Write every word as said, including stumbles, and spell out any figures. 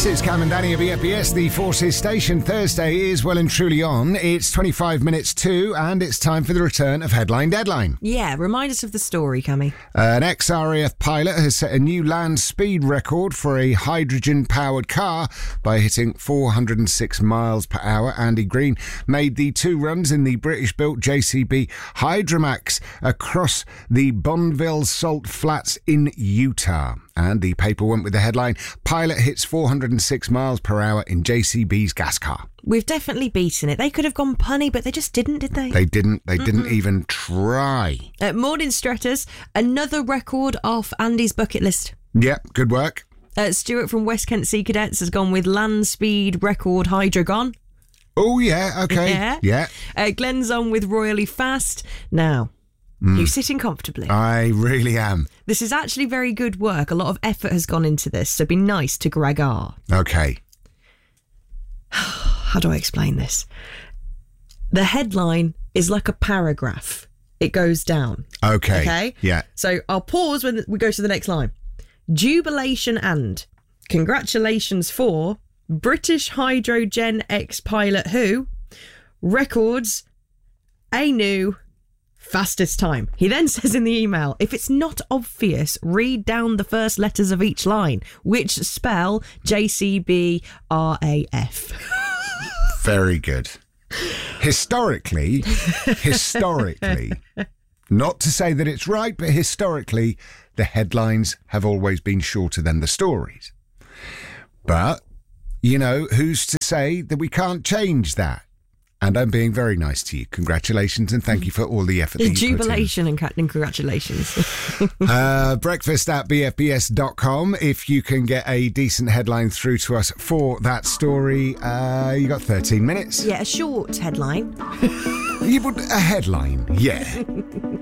Yes, it's Cam and Danny of B F B S, the Forces Station. Thursday is well and truly on. It's twenty-five minutes to, and it's time for the return of Headline Deadline. Yeah, remind us of the story, Cammy. Uh, an ex-R A F pilot has set a new land speed record for a hydrogen-powered car by hitting four hundred six miles per hour. Andy Green made the two runs in the British-built J C B Hydromax across the Bonneville Salt Flats in Utah. And the paper went with the headline, Pilot hits four hundred six miles per hour in J C B's gas car. We've definitely beaten it. They could have gone punny, but they just didn't, did they? They didn't. They Mm-mm. didn't even try. Uh, Morning Strutters, another record off Andy's bucket list. Yep, good work. Uh, Stuart from West Kent Sea Cadets has gone with land speed record Hydrogon. Oh, yeah, okay. Yeah. yeah. Uh, Glenn's on with Royally Fast. Now, mm. you're sitting comfortably. I really am. This is actually very good work. A lot of effort has gone into this, so be nice to Greg R. Okay. How do I explain this? The headline is like a paragraph. It goes down. Okay. Okay? Yeah. So I'll pause when we go to the next line. Jubilation and congratulations for British Hydrogen ex-pilot who records a new fastest time. He then says in the email, if it's not obvious, read down the first letters of each line, which spell J C B R A F. Very good. Historically, historically, not to say that it's right, but historically, the headlines have always been shorter than the stories. But, you know, who's to say that we can't change that? And I'm being very nice to you. Congratulations and thank you for all the effort that you Jubilation put in. and congratulations. uh, breakfast at b f b s dot com. If you can get a decent headline through to us for that story, uh, you got thirteen minutes. Yeah, a short headline. You put a headline, yeah.